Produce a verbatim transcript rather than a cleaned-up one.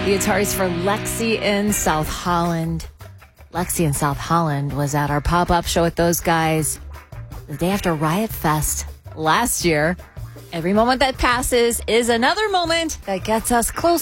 The Ataris for Lexi in South Holland. Lexi in South Holland was at our pop-up show with those guys the day after Riot Fest last year. Every moment that passes is another moment that gets us closer